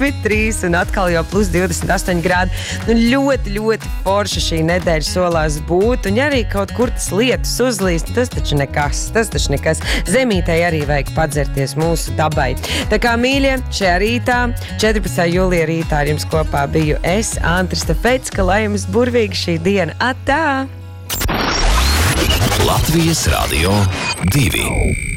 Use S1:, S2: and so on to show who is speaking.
S1: 23 un atkal jau plus 28 grādi. Nu, ļoti, ļoti forša šī nedēļa solās būt. Un ja arī kaut kur tas lietus uzlīst, tas taču nekas. Zemītei arī vajag padzerties mūsu dabai. Tā kā mīļie, šajā rītā, 14. jūlija rītā ar jums kopā biju es, Antris Tefecka, lai jums burvīga šī diena. Atā!
S2: Latvijas Radio 2